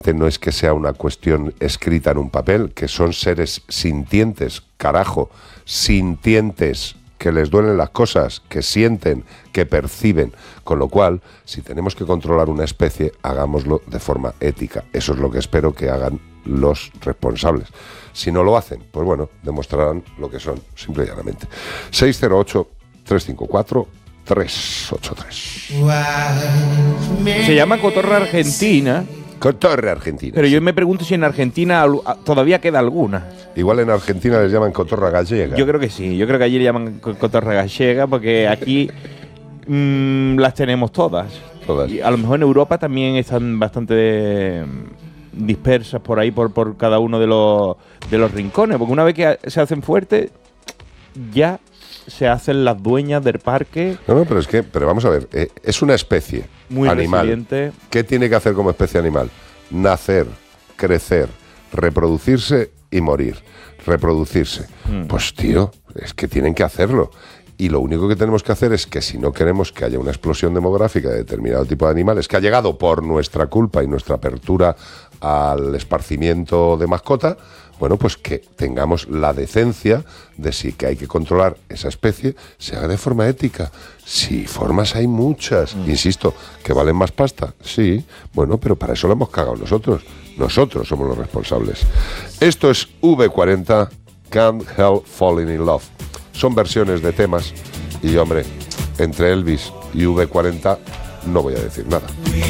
no es que sea una cuestión escrita en un papel, que son seres sintientes, carajo, sintientes, que les duelen las cosas, que sienten, que perciben. Con lo cual, si tenemos que controlar una especie, hagámoslo de forma ética. Eso es lo que espero que hagan los responsables. Si no lo hacen, pues bueno, demostrarán lo que son, simple y llanamente. 608-354-383. Se llama cotorra argentina. Cotorra argentina. Pero yo me pregunto si en Argentina todavía queda alguna. Igual en Argentina les llaman cotorra gallega. Yo creo que sí, yo creo que allí le llaman cotorra gallega porque aquí las tenemos todas. Y a lo mejor en Europa también están bastante dispersas por ahí, por cada uno de los rincones, porque una vez que se hacen fuertes, ya se hacen las dueñas del parque. No, pero vamos a ver, es una especie muy animal. Resiliente. ¿Qué tiene que hacer como especie animal? Nacer, crecer, reproducirse y morir. Reproducirse. Pues tío, es que tienen que hacerlo. Y lo único que tenemos que hacer es que si no queremos que haya una explosión demográfica de determinado tipo de animales, que ha llegado por nuestra culpa y nuestra apertura al esparcimiento de mascota, bueno, pues que tengamos la decencia de si que hay que controlar esa especie, se haga de forma ética. Sí, formas hay muchas, insisto, que valen más pasta, sí, bueno, pero para eso lo hemos cagado nosotros. Nosotros somos los responsables. Esto es V40, Can't Help Falling in Love. Son versiones de temas y, hombre, entre Elvis y V40 no voy a decir nada.